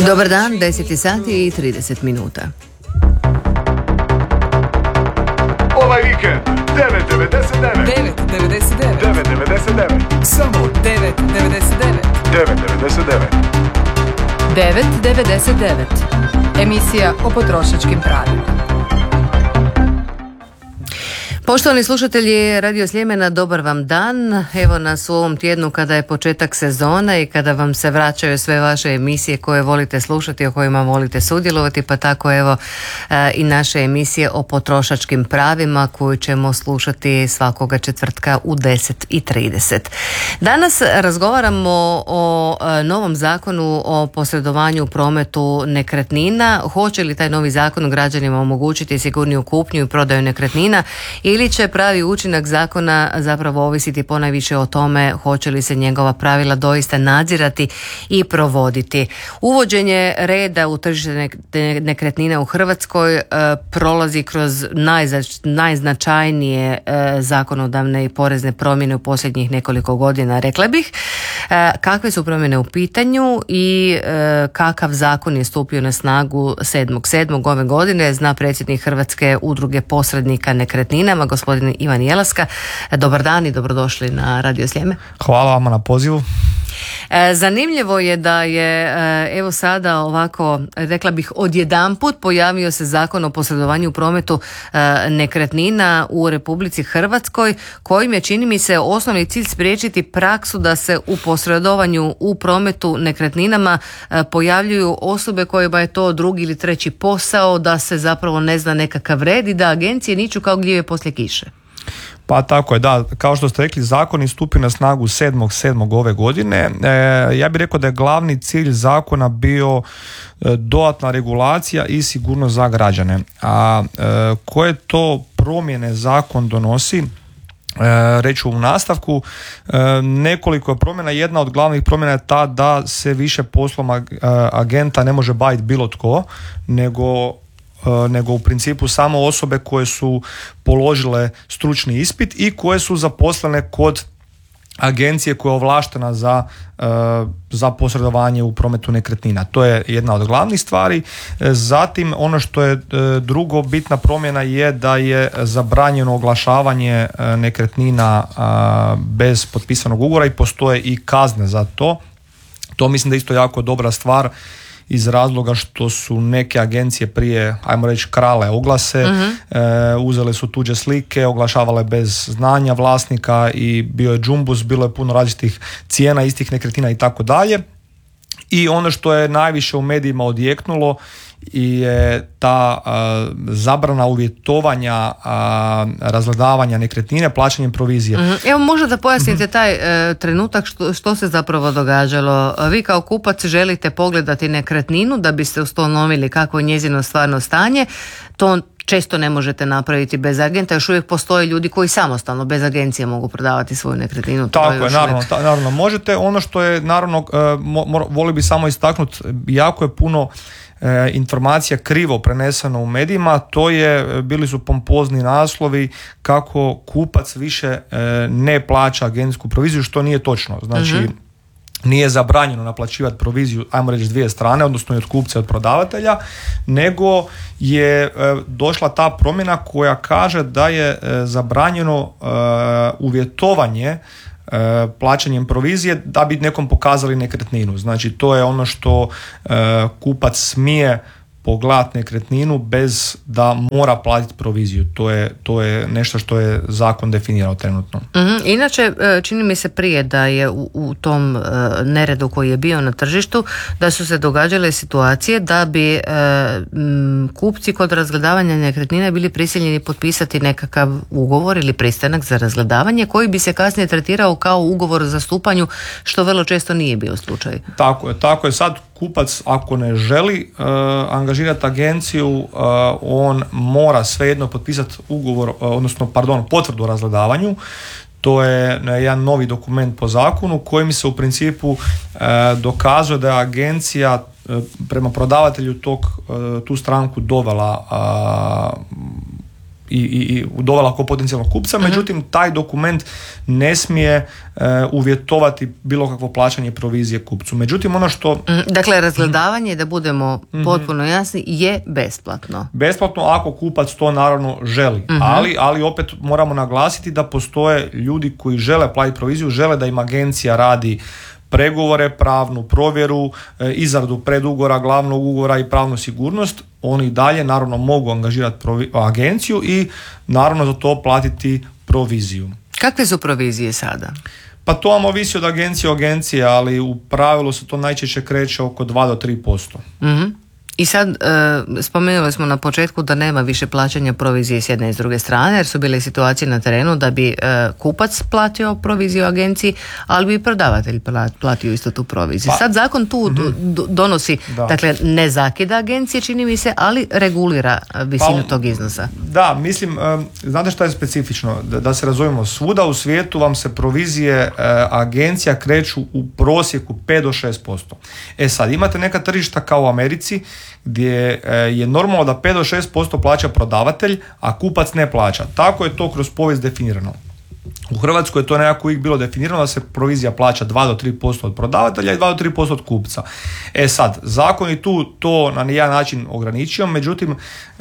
Dobar dan, 10 sati i 30 minuta. Ovaj vikend 9.99 9.99 Samo 9.99 9.99 Emisija o potrošačkim pravima. Poštovani slušatelji Radio Sljemena, dobar vam dan. Evo nas u ovom tjednu kada je početak sezone i kada vam se vraćaju sve vaše emisije koje volite slušati, o kojima volite sudjelovati, pa tako evo i naše emisije o potrošačkim pravima koju ćemo slušati svakoga četvrtka u 10:30. Danas razgovaramo o novom zakonu o posredovanju u prometu nekretnina. Hoće li taj novi zakon građanima omogućiti sigurniju kupnju i prodaju nekretnina ili će pravi učinak zakona zapravo ovisiti ponajviše o tome hoće li se njegova pravila doista nadzirati i provoditi. Uvođenje reda u tržište nekretnina u Hrvatskoj prolazi kroz najznačajnije zakonodavne i porezne promjene u posljednjih nekoliko godina, rekla bih. Kakve su promjene u pitanju i kakav zakon je stupio na snagu 7.7. ove godine, zna predsjednik Hrvatske udruge posrednika nekretninama, gospodin Ivan Jelaska. Dobar dan i dobrodošli na Radio Sljeme. Hvala vama na pozivu. Zanimljivo je da je evo sada ovako, rekla bih, odjedanput pojavio se zakon o posredovanju u prometu nekretnina u Republici Hrvatskoj, kojim je, čini mi se, osnovni cilj spriječiti praksu da se u posredovanju u prometu nekretninama pojavljuju osobe kojima je to drugi ili treći posao, da se zapravo ne zna nekakav red i da agencije niču kao gljive poslije kiše. Pa tako je, da, kao što ste rekli, zakon je stupio na snagu 7.7. ove godine. Ja bih rekao da je glavni cilj zakona bio dodatna regulacija i sigurnost za građane. A koje to promjene zakon donosi? Reću u nastavku, nekoliko je promjena. Jedna od glavnih promjena je ta da se više poslom agenta ne može baviti bilo tko, nego u principu samo osobe koje su položile stručni ispit i koje su zaposlene kod agencije koja je ovlaštena za posredovanje u prometu nekretnina. To je jedna od glavnih stvari. Zatim ono što je drugo bitna promjena je da je zabranjeno oglašavanje nekretnina bez potpisanog ugovora i postoje i kazne za to. To mislim da je isto jako dobra stvar iz razloga što su neke agencije prije, ajmo reći, krale oglase, uzele su tuđe slike, oglašavale bez znanja vlasnika i bio je džumbus, bilo je puno različitih cijena istih nekretnina i tako dalje. I ono što je najviše u medijima odjeknulo je ta zabrana uvjetovanja razgledavanja nekretnine plaćanjem provizije. Evo, možda da pojasnite taj trenutak što se zapravo događalo. Vi kao kupac želite pogledati nekretninu da biste ustanovili kako je njezino stvarno stanje. To često ne možete napraviti bez agenta. Još uvijek postoje ljudi koji samostalno bez agencije mogu prodavati svoju nekretninu. Tako je, naravno možete. Ono što je, naravno, volio bi samo istaknuti, jako je puno informacija krivo preneseno u medijima. To je, bili su pompozni naslovi kako kupac više ne plaća agencijsku proviziju, što nije točno. Znači, nije zabranjeno naplaćivati proviziju, ajmo reći, s dvije strane, odnosno i od kupca i od prodavatelja, nego je došla ta promjena koja kaže da je zabranjeno uvjetovanje plaćanjem provizije da bi nekom pokazali nekretninu. Znači, to je ono što kupac smije pogledati nekretninu bez da mora platiti proviziju. To je nešto što je zakon definirao trenutno. Inače, čini mi se prije da je u tom neredu koji je bio na tržištu, da su se događale situacije da bi kupci kod razgledavanja nekretnine bili prisiljeni potpisati nekakav ugovor ili pristanak za razgledavanje koji bi se kasnije tretirao kao ugovor o zastupanju, što vrlo često nije bio slučaj. Tako je. Sad kupac, ako ne želi angažirati agenciju, on mora svejedno potpisati ugovor, potvrdu o razgledavanju. To je jedan novi dokument po zakonu kojim se u principu dokazuje da je agencija prema prodavatelju tu stranku dovela i dovela kao potencijalnog kupca, međutim taj dokument ne smije uvjetovati bilo kakvo plaćanje provizije kupcu. Međutim, ono što... Dakle, razgledavanje, da budemo potpuno jasni, je besplatno. Besplatno ako kupac to naravno želi, ali opet moramo naglasiti da postoje ljudi koji žele platiti proviziju, žele da im agencija radi pregovore, pravnu provjeru, izradu predugovora, glavnog ugovora i pravnu sigurnost. Oni dalje naravno mogu angažirati agenciju i naravno za to platiti proviziju. Kakve su provizije sada? Pa to vam ovisi od agencije, ali u pravilu se to najčešće kreće oko 2 do 3%. I sad spomenuli smo na početku da nema više plaćanja provizije s jedne i s druge strane, jer su bile situacije na terenu da bi kupac platio proviziju agenciji, ali bi prodavatelj platio isto tu proviziju. Sad zakon tu donosi, dakle ne zakida agencije, čini mi se, ali regulira visinu tog iznosa. Da, mislim, znate šta je specifično? Da se razumijemo, svuda u svijetu vam se provizije agencija kreću u prosjeku 5 do 6%. Sad, imate neka tržišta kao u Americi, gdje je normalno da 5 do 6% plaća prodavatelj, a kupac ne plaća. Tako je to kroz povijest definirano. U Hrvatskoj je to nekako uvijek bilo definirano da se provizija plaća 2 do 3% od prodavatelja i 2 do 3% od kupca. Sad, zakon je tu to na jedan način ograničio, međutim,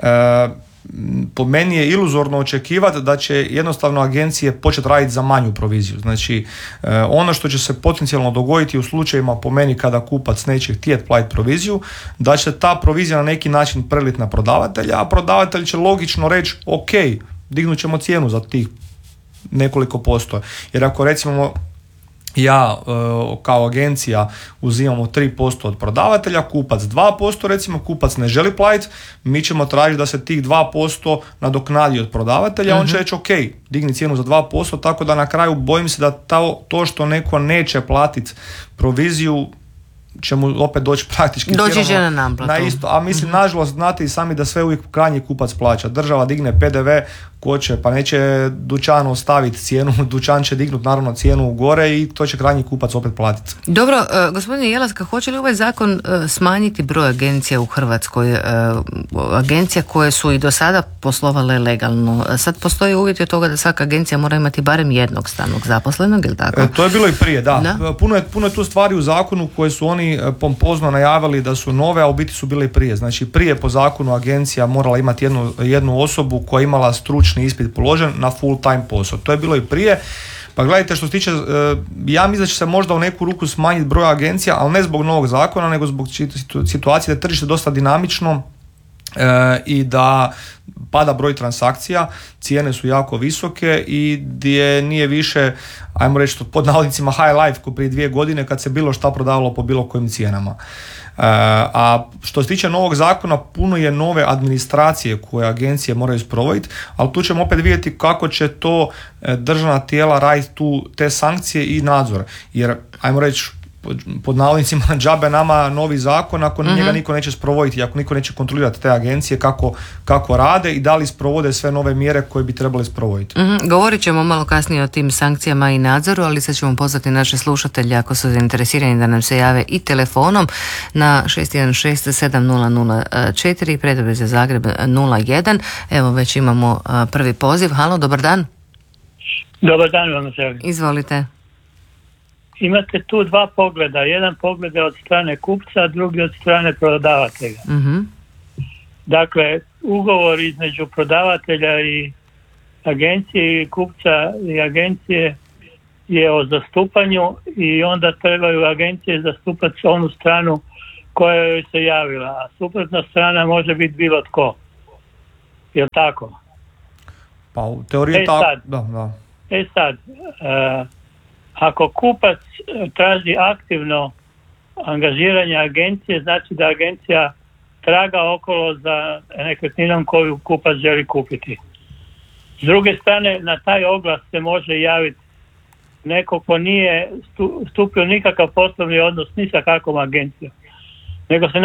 po meni je iluzorno očekivati da će jednostavno agencije početi raditi za manju proviziju. Znači, ono što će se potencijalno dogoditi u slučajevima po meni kada kupac neće htjeti platiti proviziju, da će ta provizija na neki način preliti na prodavatelja, a prodavatelj će logično reći ok, dignut ćemo cijenu za tih nekoliko posto. Jer ako recimo ja kao agencija uzimamo 3% od prodavatelja, kupac 2%, recimo kupac ne želi platiti, mi ćemo tražiti da se tih 2% nadoknadi od prodavatelja, on će reći ok, digni cijenu za 2%, tako da na kraju bojim se da to što neko neće platiti proviziju će mu opet doći praktički doći će na naplatu. Na isto, a mislim, nažalost, znate i sami da sve uvijek krajnji kupac plaća. Država digne PDV, ko će, pa neće dućan ostaviti cijenu, dućan će dignuti naravno cijenu gore i to će krajnji kupac opet platiti. Dobro, gospodine Jelaska, hoće li ovaj zakon smanjiti broj agencija u Hrvatskoj? Agencija koje su i do sada poslovale legalno. Sad postoji uvjet od toga da svaka agencija mora imati barem jednog stalnog zaposlenog, ili tako? To je bilo i prije, da. Puno je tu stvari u zakonu koje su oni pompozno najavili da su nove, a u biti su bile i prije. Znači, prije po zakonu agencija morala imati jednu osobu koja je imala stručni ispit položen na full time posao. To je bilo i prije. Pa gledajte, što se tiče, ja mislim da će se možda u neku ruku smanjiti broj agencija, ali ne zbog novog zakona, nego zbog situacije da je tržište dosta dinamično i da pada broj transakcija, cijene su jako visoke i gdje nije više, ajmo reći pod navodnicima high life ko prije 2 godine kad se bilo šta prodavalo po bilo kojim cijenama. A što se tiče novog zakona, puno je nove administracije koje agencije moraju sprovoditi, ali tu ćemo opet vidjeti kako će to državna tijela raditi te sankcije i nadzor. Jer, ajmo reći, pod navodnicima džabe nama novi zakon ako njega niko neće sprovoditi, ako niko neće kontrolirati te agencije kako rade i da li sprovode sve nove mjere koje bi trebali sprovoditi. Govorit ćemo malo kasnije o tim sankcijama i nadzoru, ali sad ćemo pozvati naše slušatelje ako su zainteresirani da nam se jave i telefonom na 616-7004 i predobje za Zagreb 01. Evo već imamo prvi poziv. Halo, dobar dan. Dobar dan vam želim. Izvolite. Imate tu 2 pogleda. Jedan pogled je od strane kupca, drugi od strane prodavatelja. Dakle, ugovor između prodavatelja i agencije i kupca i agencije je o zastupanju i onda trebaju agencije zastupati onu stranu koja joj se javila, a suprotna strana može biti bilo tko. Je li tako? Pa u teoriji tako. Sad, ako kupac traži aktivno angažiranje agencije, znači da agencija traga okolo za nekretninom koju kupac želi kupiti. S druge strane, na taj oglas se može javiti neko ko nije stupio nikakav poslovni odnos ni sa kakvom agencijom, nego se